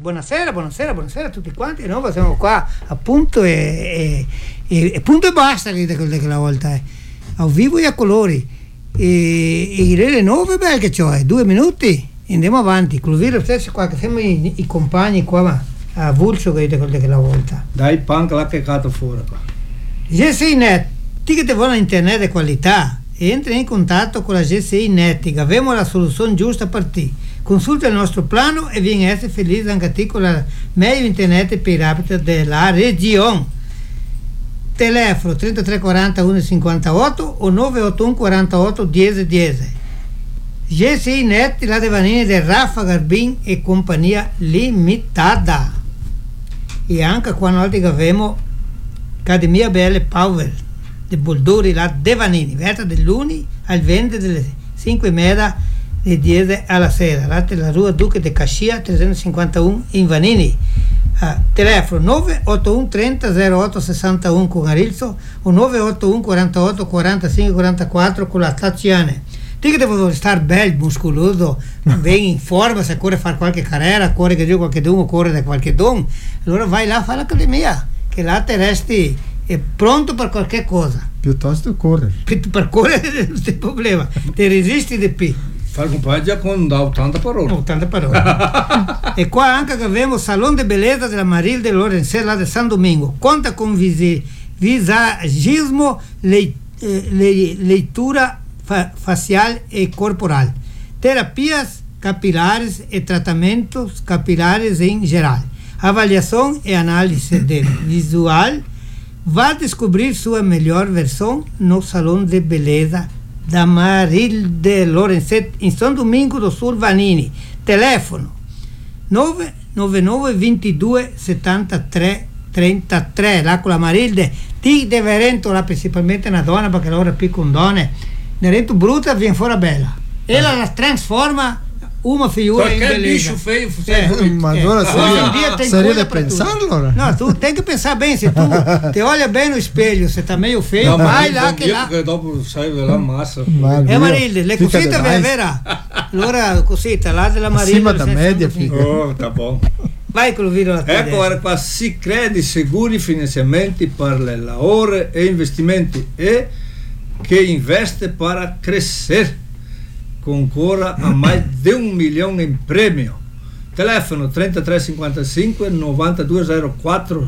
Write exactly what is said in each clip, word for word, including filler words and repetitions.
buonasera, buonasera, buonasera a tutti quanti. Noi siamo qua appunto e, e, e punto e basta quella volta, eh. A vivo e a colori. E, e le nove belle che c'ho, eh. due minuti, andiamo avanti. Cloviro stesso qua, che siamo i, i compagni qua, ma a Vulcio che quella volta. Dai punk là che cato fuori qua. G S I Net, ti che ti vuole internet di qualità, entra in contatto con la G S I Net, che abbiamo la soluzione giusta per te. Consulta il nostro plano e vieni a essere felice anche a te con la meglio internet per rapida della regione. Telefono trentatré quaranta uno cinquantotto o nove otto uno quarantotto dieci dieci. G S I Net, la Devanini del Raffa Garbin e compagnia limitada. E anche qua noi abbiamo Accademia B L Power di Bolduri, la Devanini, verta dell'uni al venti delle cinque e mezza e dieci alla sera, latte la rua Duque de Cascia trecentocinquantuno in Vanini. Uh, telefono nove otto uno trenta zero otto sessantuno con Arilso o nove otto uno quarantotto quarantacinque quarantaquattro con la Tatiana. Ti che devo stare bello, muscoloso, ben in forma, se corre a fare qualche carriera, corre che giù qualche don, corre da qualche don, allora vai là a fare l'accademia, che là te resti è pronto per qualche cosa. Piuttosto correre. Per, per correre non c'è problema, ti resisti di più. Fare compagnia con ottanta parole. ottanta parole. E qua anche che abbiamo Salone de Bellezza della Marilde Lorenzel là di San Domingo. Conta con visi, visagismo, le, eh, le, leitura fa, facial e corporal, terapias capilares e tratamentos capilares em geral, avaliação e análise de visual. Vá descobrir sua melhor versão no Salão de Beleza da Marilde Lorenzetti em São Domingo do Sul, Vanini. Telefono nove nove nove dois dois sette tre tre tre, lá com a Marilde. Ti deverento lá, principalmente na donna, perché loro piccano donne, nerento brutta viene fuori bella. Ela la trasforma uma figura Qualquer in bellezza. bicho feio, É, feio. Ma é. allora Hoje seria, em dia tem seria coisa da pra tudo. pensar allora? Não, tu tem que pensar bem, se tu te olha bem no espelho, você tá meio feio, No, vai ma lá io che là. che dopo sai della massa. Ma Eh Dio, Marilde, le fica cosite da nice. vera. Allora cosita, là della Marilde. Acima da senza media, dubbio. fica. Oh, tá bom. Vai con il video alla Ecco, guarda qua, si credi sicuri finanziamenti per le lavori e investimenti e che investe per crescere. Concorra a mais de um milhão em prêmio. Telefono trentatré cinquantacinque novantadue zero quattro.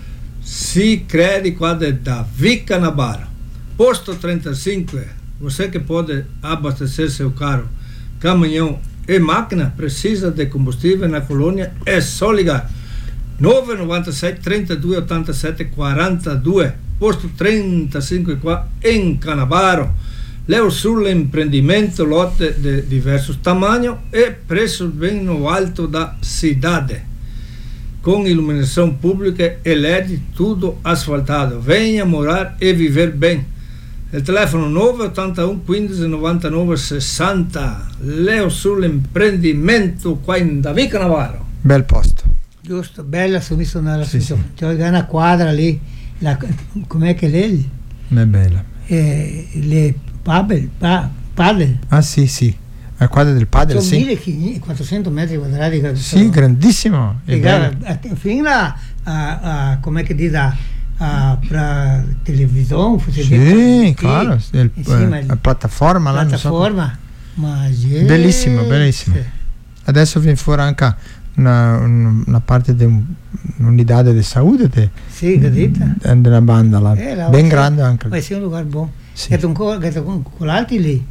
Si credi qua de Davi Canabara. Posto trinta e cinque. Você que pode abastecer seu carro, caminhão e máquina, precisa de combustível na colônia, é só ligar. nove nove sete trinta e due ottantasette quarantadue. Posto trinta e cinque qua in Canavaro. Leo sull'imprendimento, lote de diversos tamanhos e preço bem no alto da cidade, com iluminação pública e L E D, tudo asfaltado. Venha morar e viver bem. O telefono nove oito um quindici novantanove sessanta. Leo sull'imprendimento qua in Davi Canavaro. Bel posto. Giusto, bella submissionare. Sì, sì. C'è una quadra lì, la, com'è che lei? È bella. Eh, le Padel, pa, padel. Ah sì, sì. La quadra del padel, Sono sì. millequattrocento metri quadrati. Sì, grandissimo. È Gara, bello. fino a, a, a come che dice a, a pra televisione, Sì, claro. Il, insieme eh, la piattaforma là, non so. piattaforma. Ma gente. Bellissimo, bellissimo. Sì. Adesso viene fuori anche una, una parte di un, un'unità di salute de, Sì, capite? della banda là. Eh, là, Ben sì. grande anche. Ma sia un luogo buono. Sì. Che con, con, con l'altro lì.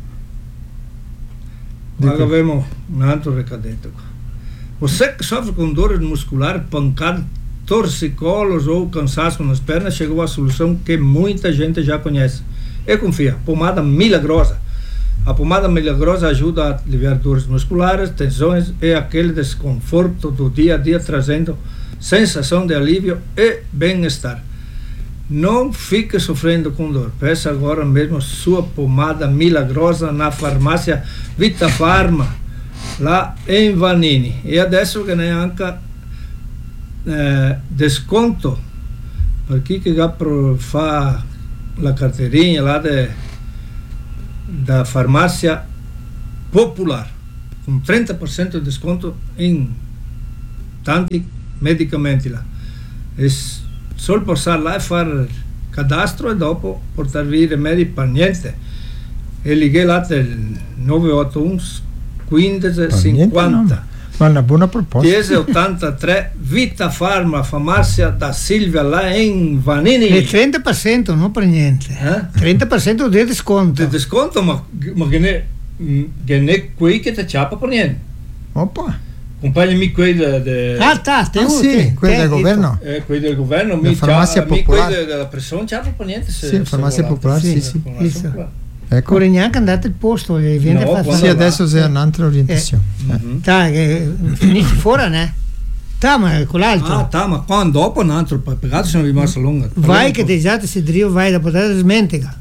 Agora abbiamo un altro recadetto qua. Você que sofre com dores musculares, pancada, torcicolos ou cansaço nas pernas, chegou à solução que muita gente já conhece. E confia, pomada milagrosa. A pomada milagrosa ajuda a aliviar dores musculares, tensões e aquele desconforto do dia a dia, trazendo sensação de alívio e bem-estar. Não fique sofrendo com dor. Peça agora mesmo sua pomada milagrosa na farmácia Vita Farma, lá em Vanini. E adesso che ne anche eh, desconto per chi che fa la carteirinha lá de, da farmácia Popular, com trinta por cento de desconto em tanti medicamenti là. E solo passare là e fare cadastro e dopo portare via i rimedi per niente. E lì che là del nove otto uno quindici cinquanta. Ma è una buona proposta. dieci ottantatré Vita Pharma, farmacia da Silvia là in Vanini. Il trenta per cento, non per niente. Eh? trenta per cento di desconto. Di desconto, ma, ma che ne che ne qui che ti ciappa per niente. Oppa. Compagnami quelli de, de, Ah, ta, te, Ah, te, sì, te, quelli te, del te, governo. eh, quelli del governo, La mi farmacia ciappa, mi popolare. quelli della persona ciappa per niente. Se, Sì, se farmacia volate. popolare, sì, Sì, sì. Farmacia Sì. popolare. Ecco. Ora neanche andate al posto, gli viene No, fatto. quando Sì, va. adesso c'è un'altra orientazione. Eh. Mhm. Ta, che finisci fuori, ne? Ta, ma con l'altro. Ah, tá, ma quando dopo un altro pagato sono rimasto lungo. Vai che ti già ti si drio, vai da poter smentica.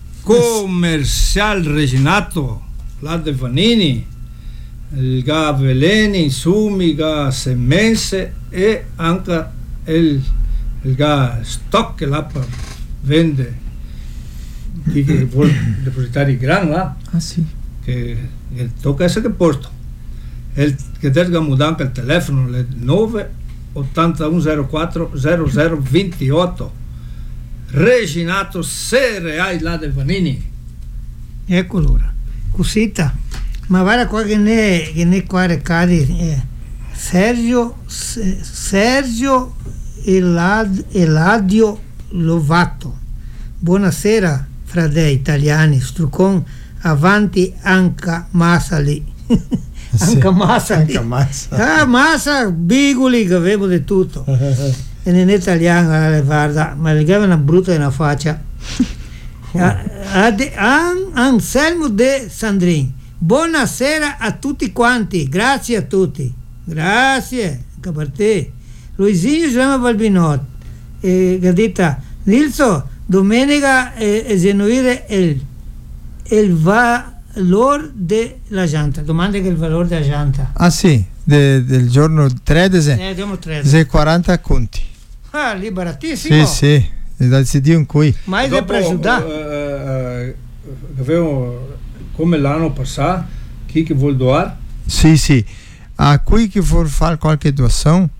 Commercial Reginato, là de Vanini, il ga veleni, sumi, ga semmenze e anche il, il ga stock che là per vende chi che vuole depositare i gran là, Ah, sì. che, che tocca essere che posto. E che deve mudare anche il telefono, le nove ottantuno zero quattro zero zero ventotto. Reginato Cereali là de Vanini. Ecco l'ora. Cosita. Ma guarda qua che ne, che ne qua recadi. Eh. Sergio, Se- Sergio Elad, Eladio Lovato. Buonasera, frate italiani. Strucon avanti anca Masali. Sì, Anca Masali. anca Massa. Ah, massa, bigoli che avevo di tutto. E in italiano, eh, guarda, ma le gave una brutta una faccia. Ah, Ade- An- Anselmo De Sandrin, buonasera a tutti quanti, grazie a tutti, grazie anche per te. Luisinho Giovanni Balbinot, eh, Gadita, Nilso, domenica eh, esenuire il, il valore della gianta, domanda che il valore della gianta. Ah, sì, de- del giorno tredici. Eh, abbiamo tre. C'è quaranta conti. Ah, lì baratissimo. Sì, sì. Da decidir in cui. Ma è per aiutare. eh, eh, avevo come l'anno passato chi che vuol doare. Sì, sì. A cui che vuol fare qualche doazione,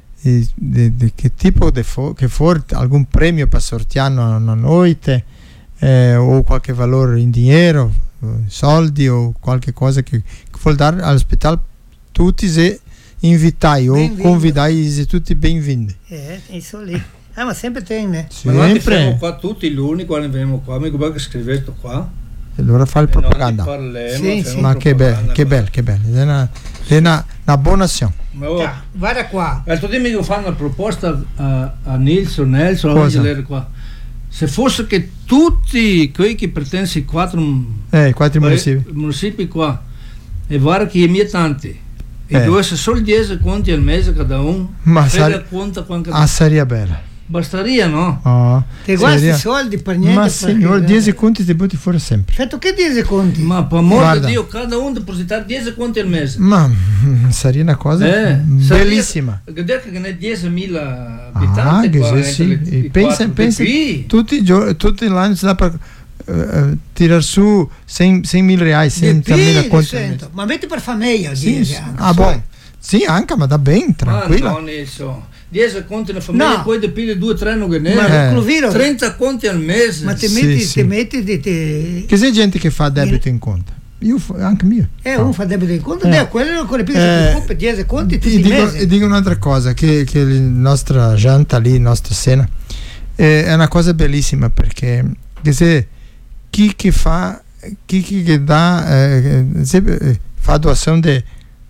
e di, di che tipo di for, che for alcun premio per sorteare una, una notte, eh, o qualche valore in dinero, soldi o qualche cosa che, che vuol dare all'ospedale, tutti se invitai o Benvindo. convidai se tutti benvenuti. Eh, isso lì. Ah, ma sempre te, né? Ma noi Sempre. siamo qua tutti i luni quando veniamo qua, mi guarda che scrivetto qua. E allora fa il e noi propaganda. parliamo, Sì, facciamo sì. Ma che bello, propaganda che qua. bello, che bello. È una, è una, una buona azione. Ma oh, Ah, guarda qua. eh, tu dimmi che fanno una proposta a, a Nilsson, Nelson, Cosa? Angela qua. Se fosse che tutti quelli che pertengono ai quattro Eh, i quattro municipi. municipi qua, e guarda che è tanti, e Eh. dovesse solo dieci conti al mese cada uno, Ma fai sare- la conta quanto Ah, sarebbe bella. bastaria, no? Oh, Te guardi seria. i soldi per niente. Ma perché- signor, dieci conti ti butti fuori sempre. Certo, che dieci conti? Ma per amor Guarda. di Dio, cada uno depositare dieci conti al mese. Ma mm, sarebbe una cosa Eh, bellissima. Che detto che ne è diecimila Ah, abitanti che qua, sì, entre sì. le- E i pensa, quattro pensa P P I. tutti i giorni, tutti l'anno si dà per eh, tirar su centomila reais, Di centomila più, conti. cento. Ma metti per famiglia, Sì, dieci sì. anche. Ah, buono. Sì, anche, ma da ben, tranquilla. Ma non è so. dieci conti nella famiglia, No. poi di più di due tre non che ne Ma Eh. Cloviro, trenta conti al mese. ma ti Sì, metti, sì. ti metti, ti, ti... Che c'è gente che fa debito in conto. Io fa- anche mio. Eh, No. uno fa debito in conto, Eh. eh. quello con le piccole Eh, si compra dieci conti tutti Ti i dico, mesi. dico un'altra cosa, che, che la nostra gianta lì, la nostra cena, eh, è una cosa bellissima perché che se chi che fa, chi che dà, eh, se, eh, fa doazione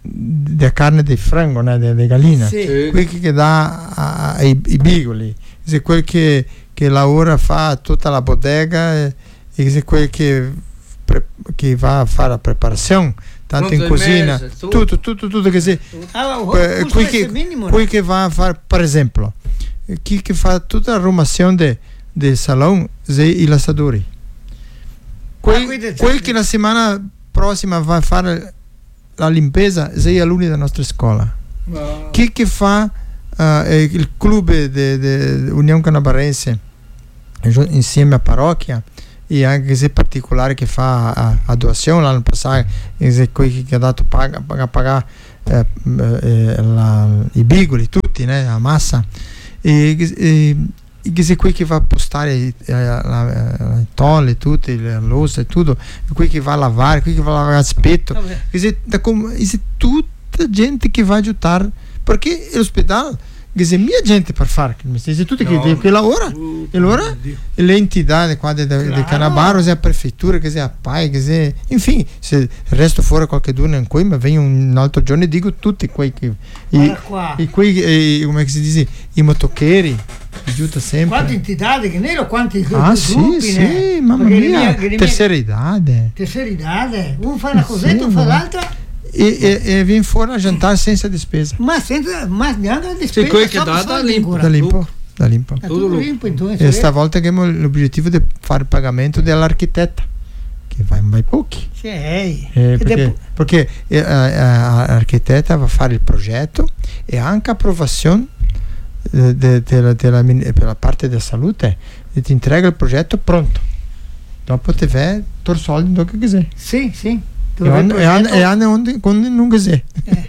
di carne di frango, né, di gallina, Sì. Sì. quel che dà a- ai, ai bigoli, se quel che, che lavora fa tutta la bottega, eh, e se quel che, pre- che va a fare la preparazione, tanto Conto in il cucina, mese, tutto. tutto, tutto, tutto, che se Ah, oh, que- questo qui è che, il minimo, qui no? che va a fare, per esempio, eh, chi che fa tutta la rumazione del salone, se i lasciatori. Quel, Ah, quindi- quel che la settimana prossima va a fare la limpeza, se gli alunni della nostra scuola. Ma- Chi che fa eh, il club dell'Unione Canabarense insieme a parrocchia, e anche se particolare che fa a, a doazione l'anno passato, e se quelli che ha dato paga, paga, paga eh, eh, la, i bigoli tutti, né, la massa, e, e, e che se qui che va a postare i tolle tutti, l'ossa e tutto, qui che va a lavare, qui che va a lavare l'aspetto, che se, da com, e se tutta gente che va a aiutare, perché l'ospedale che se mia gente per fare se tutti no, che, che lavora uh, e allora le entità qua del de, de Canabaro, se a prefettura, che se a P A I, che se infine se resto fuori qualche giorno in cui ma vengo un altro giorno e dico tutti quei che i, i, quei i, come si dice i motocheri aiuta sempre quante entità che nero quanti ah sì sì mamma mia terza idade terza idade uno fa una cosetta sì, un fa l'altra e, e, e viene fuori a giantare senza despesa ma senza ma neanche despesa sì, quello che dà da limpo da limpo da limpo e stavolta che abbiamo l'obiettivo di fare il pagamento dell'architetto che va in vai pochi sì. eh, perché, perché eh, eh, l'architetta va a fare il progetto e anche approvazione eh, de, de la, de la, per la parte della salute e ti entrega il progetto pronto dopo te vai tor soldi dopo che sei sì sì e hanno quando non che sei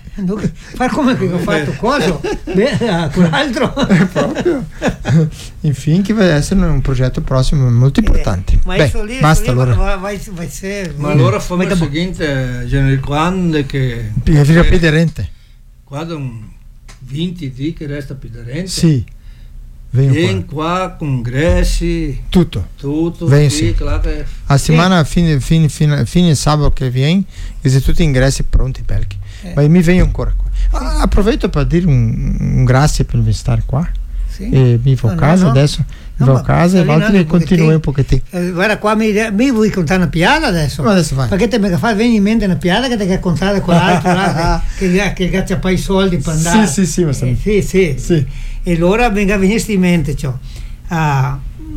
far come che ho fatto cosa quell'altro proprio infine che va ad essere un progetto prossimo molto importante. Ma beh, lì, basta lì, allora vai, vai, vai ser, ma allora fammi il seguente genere quando che figa piederente quando un venti di che resta piederente sì vieni qua congressi tutto tutto Ven, sì, sì. Che... a settimana sì. fine, fine, fine, fine sabato che vieni e se tutti ingressi pronti perché eh. ma mi vengo ancora qua sì. ah, approfitto per dire un, un grazie per stare qua sì. e mi vo a no, casa no, no. adesso mi no, vo a casa e altri continuo un pochettino eh, guarda qua mi, mi vuoi contare una piada adesso ma adesso vai perché te mi fai venire in mente una piada che ti che contare quell'altro là, che, che, che gaccia poi i soldi per andare sì sì sì, ma eh, sì, sì. sì. E allora venga venirsi in mente ciò ah,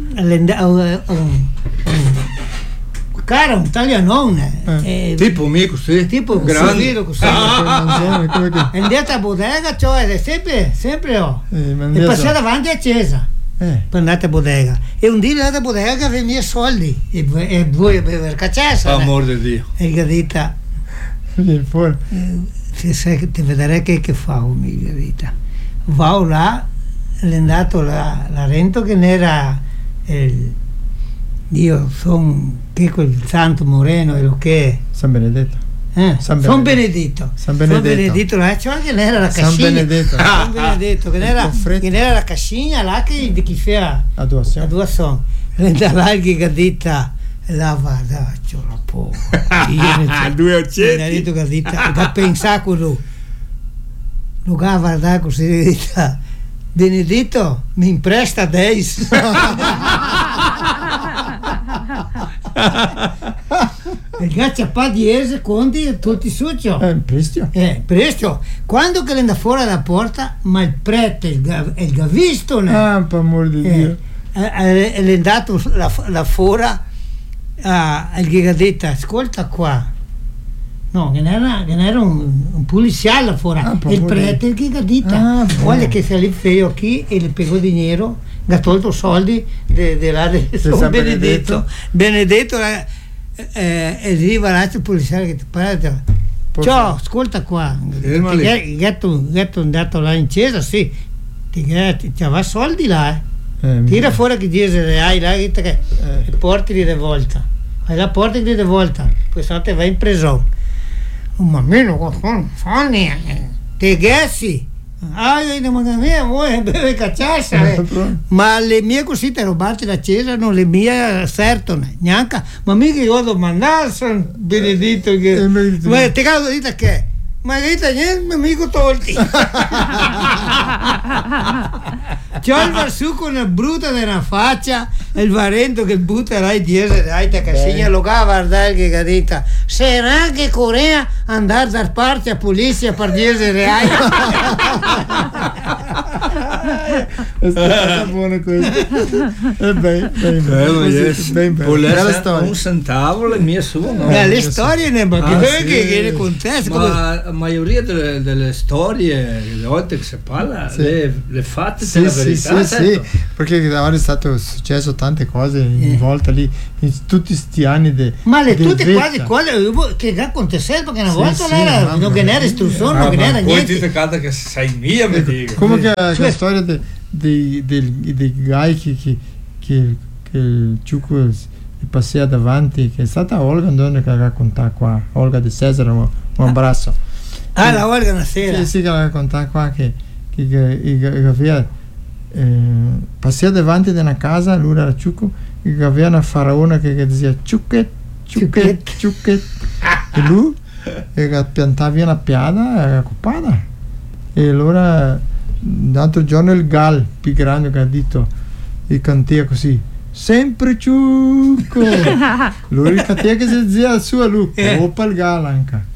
un cara un taglianone eh. eh, tipo mica così tipo grande così ah, è andato a bodega cioè sempre sempre oh. eh, e passare davanti a Cesa eh. per andare a bodega e un dì andata a bodega che aveva i miei soldi e, e voi bever cacciassa amor di Dio e gadita fuori se sai che ti vedrai che, che fa mia vita va là è andato la, la rento che n'era il, io sono che quel santo Moreno e lo che è San Benedetto eh, San Benedetto. Benedetto San Benedetto San Benedetto là cioè che n'era la cascina San Benedetto San Benedetto che n'era, che n'era la cascina là che di chi fa a due a due son renda là che gadita la vada c'ho la po due occetti che gadita da pensare quello lo ga guarda così Benedetto mi impresta Deis il gaccia pa dieci conti e tutti succio eh, presto eh, presto quando che renda fuori dalla porta ma il prete il, gav- il gavistone ah per amor di eh, Dio è, è andato la, la fora a il che ha detto ascolta qua no, che era, che era un, un poliziale fuori ah, il prete che ha detto ah, guarda che se li feio qui e le pegò dinero ha tolto soldi della de, de San Benedetto Benedetto eh, eh, arriva là il poliziale che ti parla ciao ascolta qua il gatto è andato là in chiesa sì ti c'aveva soldi là eh. Eh, tira fuori che dice hai là che eh. portili di volta hai la porta di volta poi state vai in prigione un bambino fanni te gassi ah io non mi mia vuoi beve cacciassa ma le mie cosite rubate da Cesa non le mie certo neanche ma mica io devo mandare San Benedetto che ma te caso dite che ma dite niente amico tolti c'ho il varsuco una brutta della faccia e il varento che butta là dietro dai te cassigna lo ga guardare che gadita sarà che Corea andare da parte a polizia per dieci reali È stata buona questa. È bem, bem, bello, yes. bem, bem. Bella storia. Un centavo le mie sono. Eh, le storie ne ma Ah, che, sì. che, che le contesti Ma come... la maioria delle, delle storie, le volte che si parla, Sì. le, le fatte Sì, della sì, verità. sì, certo. sì, perché ora è stato successo tante cose in Eh. volta lì, in tutti questi anni di Ma le di tutte vita. quasi cose che raccontasse perché una Sì, volta sì, non era, mamma non che mia. n'era istruzione, Ah, non che ma n'era poi ti niente. canta che sei mia, mi dico. Come che la Cioè- storia dei dei dei dei guy che che che, che il ciucco passava davanti, che è stata Olga Andone che racconta qua, Olga di Cesare, un, un abbraccio. Ah, la Olga una sera. Sì, sì, che racconta qua che che, che, che, che aveva eh, passava davanti di una casa, lui era ciucco, che aveva una faraona che, che diceva ciucchet, ciucchet, ciucchet, e lui e che piantava via una piada era occupata. E allora un altro giorno il gal più grande che ha detto e cantia così sempre ciucco. Lui cantia che si diceva al suo lui Eh. oppa il gal anche.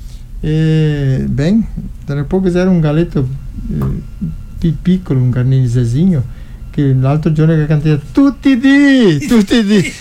E ben tra poco era un galetto eh, più piccolo, un carnisesigno, che l'altro giorno che cantava tutti di tutti di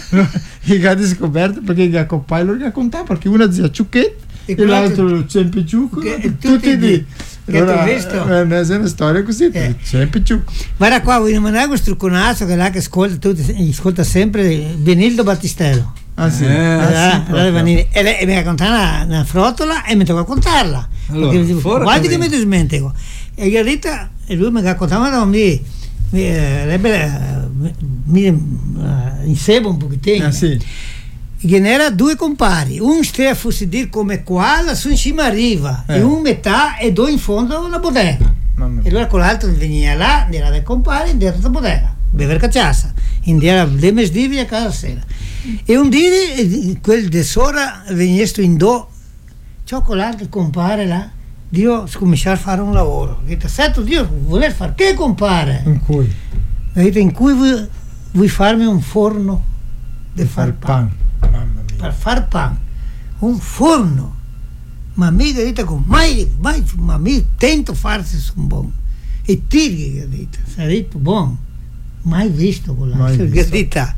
e che ha scoperto perché che accoppai lo raccontava perché una diceva ciucchetto e, e l'altro sempre ciucco, Che- tutti di. Che Allora, tu visto? eh, è una storia così, Eh. sempre ciucco. Guarda qua, voglio mandare questo trucconazzo che là che ascolta, tutti, ascolta sempre Benildo Battistello. Ah sì, Eh, ah, Allora, sì, allora proprio. veni- e, lei- e mi raccontava una, una frottola e mi tocca contarla. Allora, Perché dico, fuori guardi che che mi dismentico. E io dita, e lui mi raccontava, no, mi, mi, eh, lebbe, eh, mi, eh, insebo un pochettino. Ah sì, Che n'era due compari, un stia a fusi dir come qua, lassù in cima arriva, Eh. e un metà e due in fondo alla bodega. mamma E mia. allora con l'altro veniva là, era del compare, in dentro la bodega, bever cacciassa, in era le mesdivi a casa sera. E un dì, quel de sora veniva in do, ciò con l'altro compare là, Dio cominciare a fare un lavoro. Ha detto, certo, Dio vuole fare, che compare? In cui Ha detto, in cui vuoi, vuoi farmi un forno di far pan. pan, mamma mia. Per far pan, un forno, ma mica dite con mai, mai, ma mi tento farsi un buon e tiri che dite, sarebbe buon, mai visto con Mai l'altro che visto. dite,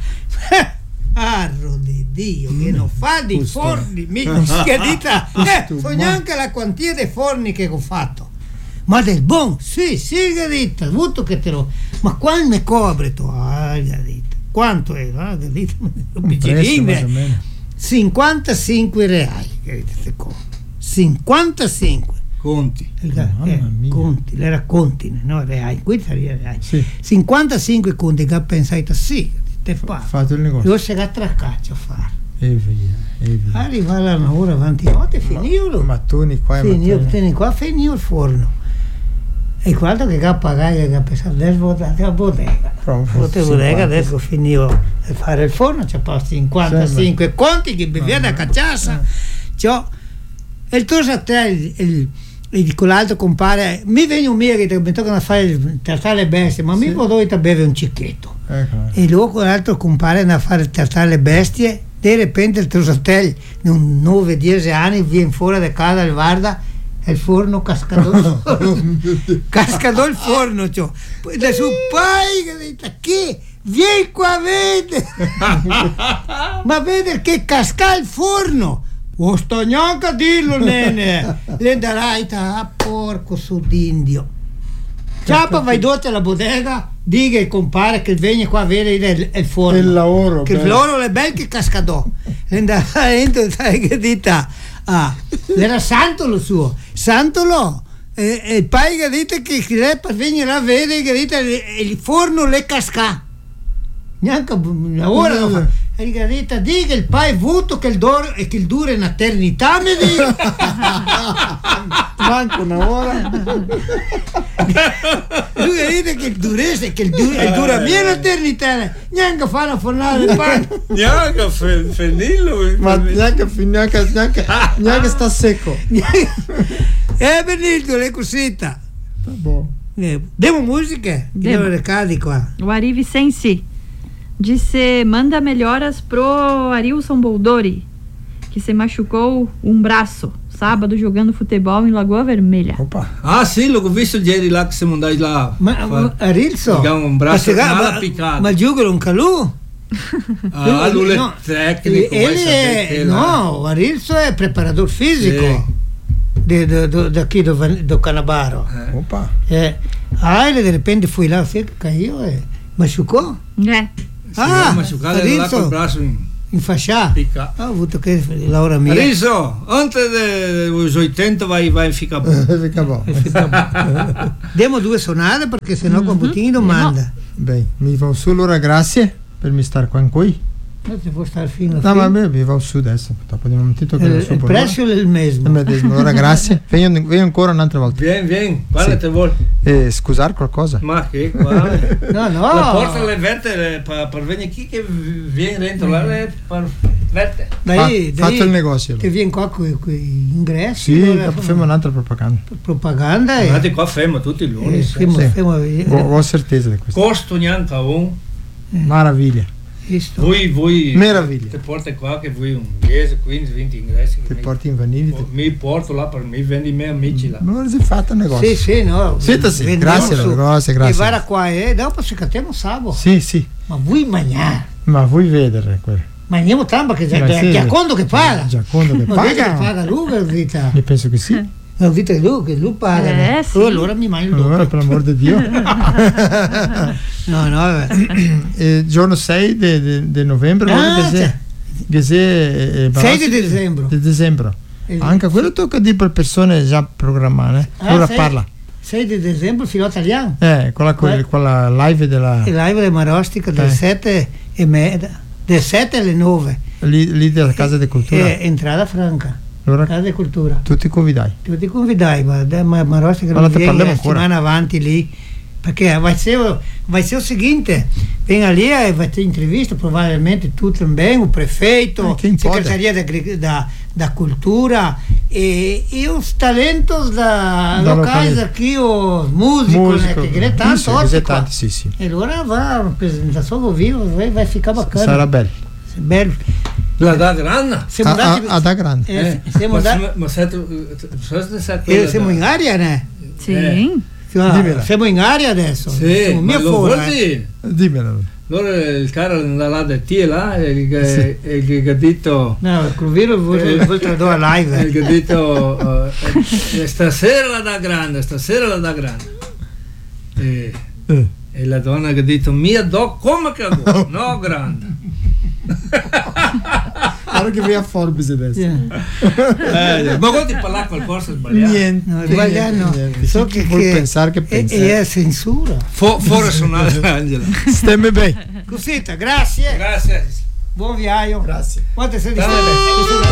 arro di Dio che non fa di Giusto. forni, mi, che dite, eh, Giusto, so ma- neanche la quantità dei forni che ho fatto, ma del buon, sì, sì che dite, avuto che te lo, ma quando mi copre tu, ah, che dite, quanto era, ah, che dite, Un prezzo más o menos. cinquantacinque reali, che dite, cinquantacinque. Conti. Il Mamma eh, mia. conti, era conti, no reali, qui sarebbe reali. Sì, cinquantacinque conti che ha pensato sì, te fa. fatto il negozio. Io se la tracaccio a fare. E via, e via. Arriva un'ora avanti notte, finito. Mattoni qua e Finito, mattoni. tieni qua, finito il forno. E guarda che ha pagato, che ha pensato, adesso votate a bodega. Proprio, Votate a bodega, cinquanta. adesso finito di fare il forno, c'è poi cinquantacinque conti che beveva da cacciassa. C'ho, e il tuo fratello, il, il, con l'altro compare, mi viene un mio che mi toccano a fare il trattare le bestie, ma Sì. mi dovete bere un cicchetto. Ecco. E lui con l'altro compare a fare il trattare le bestie, di repente il tuo fratello, di un nove dieci anni, viene fuori da casa e guarda, e il forno cascadò. Cascadò il forno, cioè. Poi da su, pai, che dice, che? Vieni qua a vedere! Ma vede che casca il forno! Non sto neanche a dirlo, nene! Le darai, ah, porco sud'indio! Ciapa, vai dote alla bodega, dica il compare che viene qua a vedere il, il forno. Il lavoro, Che il bello. loro è bel che cascadò. Le darai dentro, sai che dita? Ah, era Santolo suo. Santolo! E, e poi che dite che lei per venire a vedere che dite il forno le casca. Neanche una ora lo fa. E che dite, dica il pai vuoto che il duro e che il dura in eternità, mi dica. Manco una ora. Lui dice che il durese, che il dura, il dura mia in eternità. Neanche fa una fornata di pane. Neanche fe- fenillo. Ma neanche, neanche, neanche, neanche sta secco. Eh, Benito, le cosita. Tá bom. Eh, Demo musiche? Demo. Devo recadi qua. O Ari Vicenci disse: manda melhoras pro Arilson Boldori, que se machucou um braço sábado jogando futebol em Lagoa Vermelha. Opa. Ah, sì, l'ho visto ieri là che siamo andati là. Ma, ma Arilso? Abbiamo un braccio ma, male ma, piccato. ma giocano un calù? Ah, lui è no, tecnico, vai ele sapere che è, là. no, Arilso è preparador fisico Sì. daqui do, do Canabaro. Eh. Opa. É. Ah, ele de repente foi lá, você caiu, é. Machucou? É. Si Ah, ah, machucato là Arilso. col braccio in- Enfaixar? piccato. Ah, vou tocar la hora mia. Riso, antes degli ottanta vai, vai ficar bom. Fica bom. Demo due sonate perché sennò con Buttini non manda. Bem, mi va su allora, grazie per mi star qua qui. No, se può stare fino a No, fine. vabbè, mi va su adesso. Dopo di un momentito che lo Il, so. il prezzo è il mesmo. Allora, grazie. Vengo, vengo ancora un'altra volta. Vieni, vieni, quale Sì. te vuoi? Eh, scusare qualcosa? Ma che quale? No, no. La porta le verte per, per venire qui che viene dentro là le per verte. Dai, Fa- fatto il dai, negozio. che viene qua con i ingressi. Sì, allora dopo facciamo un'altra propaganda. propaganda e Guardate qua fermo tutti i luoghi. eh, fermo, Sì. fermo, Ho, ho certezza di questo. Costo neanche a un. Maraviglia. visto. Voi, voi Meraviglia. ti porti qua che vuoi un dieci, quindici, venti ingressi. che Ti mi- porti in vaniglia. ti- Mi porto là per me, vendi i miei amici là. Non si è fatto il negozio. Sì, sì, no. Siete sì, vendiamo grazie, su. grazie, grazie. E guarda qua, eh, dopo se cattiamo sabo. Sì, sì, Ma vuoi mangiare? ma vuoi vedere quello? Mangiamo tanto che Ma sì. già conto che paga. Giacondo che Ma vedi che paga? paga lui per vita. Io penso che sì. La vita che lui, che lui paga. Eh, no? sì. Oh, allora mi mangio il Allora, doppio. per l'amor di Dio. No, no, vabbè. Eh, giorno sei di novembre, Ah, che cioè. che se sei di dicembre. di dicembre. Eh, Anche quello tocca dire per persone già programmate. Ah, Ora sei- parla. sei di dicembre, filo italiano. Eh, quella, quella, quella live della Il live di Marostica dalle Eh. sette e mezza, dalle sette alle nove. lì, lì della Casa di Cultura. E entrata franca. Allora Casa di Cultura. tutti convidai. Tutti convidai, ma, da- ma Marostica Ma non te viene parliamo la ancora. settimana avanti lì. Perché vai ser, vai ser o seguinte, venga lì e vai ter entrevista, provavelmente tu também, o prefeito, Eh, quem pode. Secretaria da, Agri- da, da Cultura e, e os talentos da, Da locais locali- aqui, os músicos, Musico, né, che è tanto isso, oggi che qua. tanti, sì, sì. E allora va, apresentação ao vivo, vai, vai ficar bacana. Sarà bello. Bello. La da grande. Siamo A, a, andati, a da grande. eh, siamo ma, andati, ma sei tu, sai sai eh, quella siamo da- in aria, né? Sim. Ah, Dimmela. siamo in aria adesso. Sì, siamo ma mia lo fuori. vuol dire? Dimmelo. Allora il caro da là da te là e il che- Sì. e il che ha detto No, il Cruviro vuole, vuole tradurre a e il live. che ha detto eh, eh, stasera la da grande, stasera la da grande. E, Eh. e la donna che ha detto mia do come che vuoi, no grande. Guarda che vai a Forbes adesso. Eh, ma vuoi parlare qualcosa sbagliato? Niente. No, sbagliare no. niente. So Chi che, vuol che pensare che e, pensa. e è censura. Fu- fuori suonare Angela. Stemmi bene. Cosita, grazie. Grazie. Buon viaggio. Grazie. Quante sei di Dai. sera?